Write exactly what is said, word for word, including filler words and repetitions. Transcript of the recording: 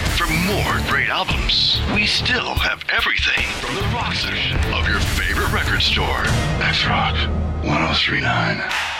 For more great albums, we still have everything from the rock section of your favorite record store. X Rock ten thirty-nine.